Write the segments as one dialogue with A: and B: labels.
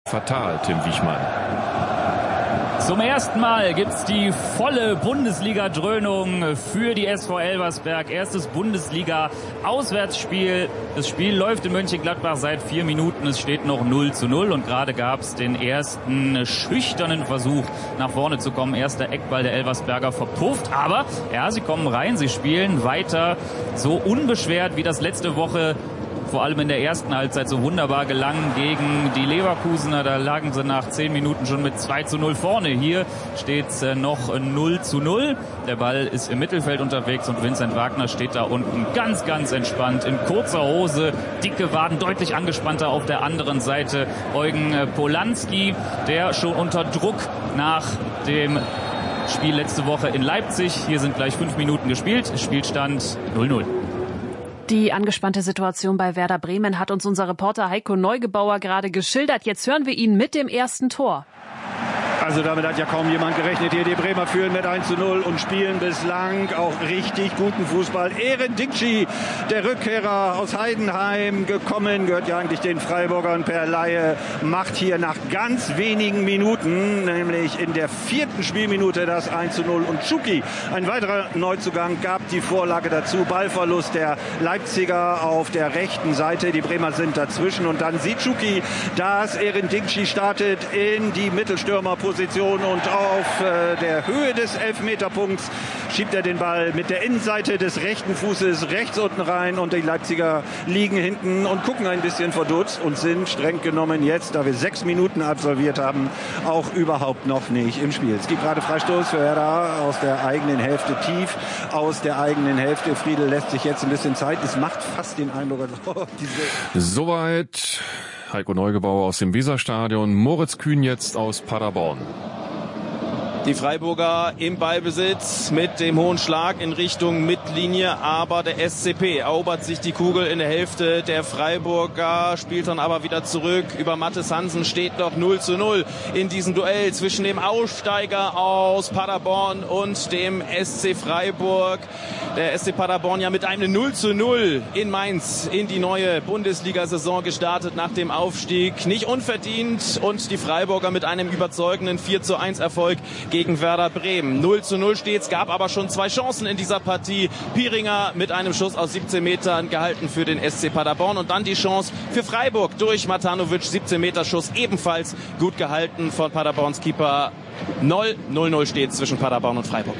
A: Fatal, Tim Wichmann.
B: Zum ersten Mal gibt's die volle Bundesliga-Dröhnung für die SV Elversberg. Erstes Bundesliga-Auswärtsspiel. Das Spiel läuft in Mönchengladbach seit 4 Minuten. Es steht noch 0:0 und gerade gab's den ersten schüchternen Versuch, nach vorne zu kommen. Erster Eckball der Elversberger verpufft. Aber ja, sie kommen rein, sie spielen weiter so unbeschwert, wie das letzte Woche vor allem in der ersten Halbzeit so wunderbar gelang gegen die Leverkusener. Da lagen sie nach 10 Minuten schon mit 2:0 vorne. Hier steht's noch 0:0. Der Ball ist im Mittelfeld unterwegs und Vincent Wagner steht da unten ganz, ganz entspannt in kurzer Hose. Dicke Waden, deutlich angespannter auf der anderen Seite. Eugen Polanski, der schon unter Druck nach dem Spiel letzte Woche in Leipzig. Hier sind gleich 5 Minuten gespielt. Spielstand 0:0.
C: Die angespannte Situation bei Werder Bremen hat uns unser Reporter Heiko Neugebauer gerade geschildert. Jetzt hören wir ihn mit dem ersten Tor.
D: Also damit hat ja kaum jemand gerechnet. Hier die Bremer führen mit 1:0 und spielen bislang auch richtig guten Fußball. Eren Dikci, der Rückkehrer aus Heidenheim, gekommen, gehört ja eigentlich den Freiburgern per Leihe, macht hier nach ganz wenigen Minuten, nämlich in der 4. Spielminute das 1:0. Und Schuki, ein weiterer Neuzugang, gab die Vorlage dazu. Ballverlust der Leipziger auf der rechten Seite. Die Bremer sind dazwischen und dann sieht Schuki, dass Eren Dikci startet in die Mittelstürmerposition und auf der Höhe des Elfmeterpunkts schiebt er den Ball mit der Innenseite des rechten Fußes rechts unten rein und die Leipziger liegen hinten und gucken ein bisschen verdutzt und sind streng genommen jetzt, da wir 6 Minuten absolviert haben, auch überhaupt noch nicht im Spiel. Es gibt gerade Freistoß für Werder aus der eigenen Hälfte, tief aus der eigenen Hälfte. Friedel lässt sich jetzt ein bisschen Zeit. Es macht fast den Eindruck,
A: Soweit Heiko Neugebauer aus dem Weserstadion. Moritz Kühn jetzt aus Paderborn.
E: Die Freiburger im Ballbesitz mit dem hohen Schlag in Richtung Mittellinie, aber der SCP erobert sich die Kugel in der Hälfte der Freiburger, spielt dann aber wieder zurück. Über Mathis Hansen steht noch 0:0 in diesem Duell zwischen dem Aussteiger aus Paderborn und dem SC Freiburg. Der SC Paderborn ja mit einem 0:0 in Mainz in die neue Bundesliga-Saison gestartet nach dem Aufstieg. Nicht unverdient und die Freiburger mit einem überzeugenden 4:1 Erfolg gegen Werder Bremen. 0:0 steht's, gab aber schon 2 Chancen in dieser Partie. Pieringer mit einem Schuss aus 17 Metern gehalten für den SC Paderborn und dann die Chance für Freiburg durch Matanovic, 17 Meter Schuss, ebenfalls gut gehalten von Paderborns Keeper. 0:0 steht zwischen Paderborn und Freiburg.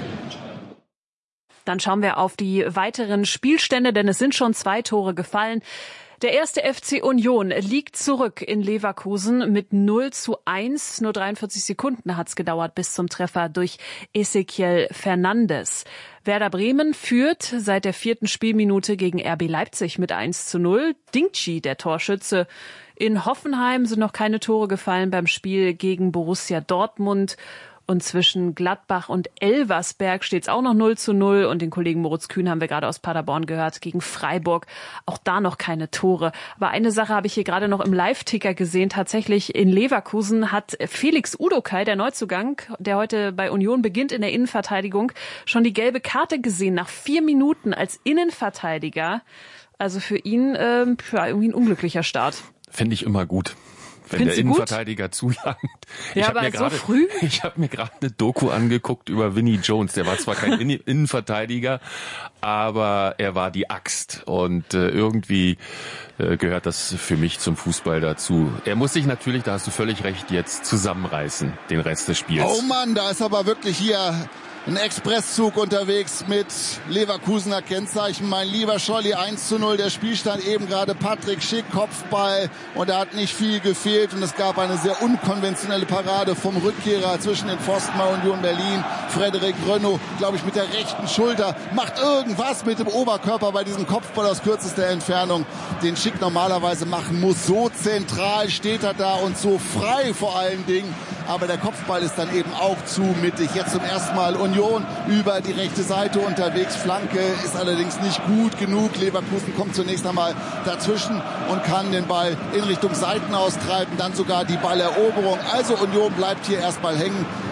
C: Dann schauen wir auf die weiteren Spielstände, denn es sind schon 2 Tore gefallen. Der erste FC Union liegt zurück in Leverkusen mit 0:1. Nur 43 Sekunden hat's gedauert bis zum Treffer durch Ezequiel Fernandes. Werder Bremen führt seit der 4. Spielminute gegen RB Leipzig mit 1:0. Dingchi, der Torschütze. In Hoffenheim sind noch keine Tore gefallen beim Spiel gegen Borussia Dortmund. Und zwischen Gladbach und Elversberg steht es auch noch 0:0. Und den Kollegen Moritz Kühn haben wir gerade aus Paderborn gehört, gegen Freiburg. Auch da noch keine Tore. Aber eine Sache habe ich hier gerade noch im Live-Ticker gesehen. Tatsächlich in Leverkusen hat Felix Udokai, der Neuzugang, der heute bei Union beginnt in der Innenverteidigung, schon die gelbe Karte gesehen nach 4 Minuten als Innenverteidiger. Also für ihn irgendwie ein unglücklicher Start.
A: Finde ich immer gut. Wenn
C: Findest
A: der
C: du gut?
A: Innenverteidiger zulangt.
C: Ja, aber so früh?
A: Ich habe mir gerade eine Doku angeguckt über Vinnie Jones. Der war zwar kein Innenverteidiger, aber er war die Axt. Und irgendwie gehört das für mich zum Fußball dazu. Er muss sich natürlich, da hast du völlig recht, jetzt zusammenreißen, den Rest des Spiels.
F: Oh Mann, da ist aber wirklich hier ein Expresszug unterwegs mit Leverkusener Kennzeichen. Mein lieber Scholli, 1:0, der Spielstand eben gerade. Patrick Schick, Kopfball, und da hat nicht viel gefehlt und es gab eine sehr unkonventionelle Parade vom Rückkehrer zwischen den Pfosten bei Union Berlin. Frederik Rönno, glaube ich, mit der rechten Schulter macht irgendwas mit dem Oberkörper bei diesem Kopfball aus kürzester Entfernung, den Schick normalerweise machen muss. So zentral steht er da und so frei vor allen Dingen, aber der Kopfball ist dann eben auch zu mittig. Jetzt zum ersten Mal Union über die rechte Seite unterwegs. Flanke ist allerdings nicht gut genug. Leverkusen kommt zunächst einmal dazwischen und kann den Ball in Richtung Seiten austreiben. Dann sogar die Balleroberung. Also Union bleibt hier erstmal hängen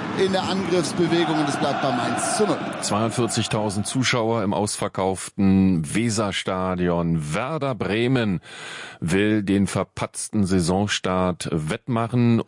F: in der Angriffsbewegung und es bleibt beim 1:0.
A: 42.000 Zuschauer im ausverkauften Weserstadion. Werder Bremen will den verpatzten Saisonstart wettmachen